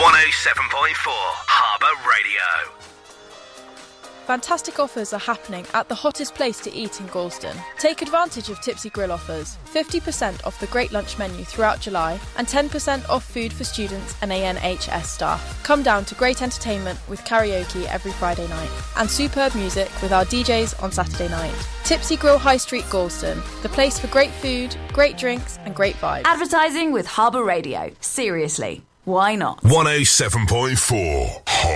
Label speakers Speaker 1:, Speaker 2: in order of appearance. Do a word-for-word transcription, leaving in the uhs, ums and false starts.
Speaker 1: one oh seven point four Harbour Radio.
Speaker 2: Fantastic offers are happening at the hottest place to eat in Galston. Take advantage of Tipsy Grill offers. fifty percent off the Great Lunch menu throughout July and ten percent off food for students and A N H S staff. Come down to great entertainment with karaoke every Friday night and superb music with our D Js on Saturday night. Tipsy Grill High Street Galston, the place for great food, great drinks and great vibes.
Speaker 3: Advertising with Harbour Radio. Seriously, why not?
Speaker 1: one oh seven point four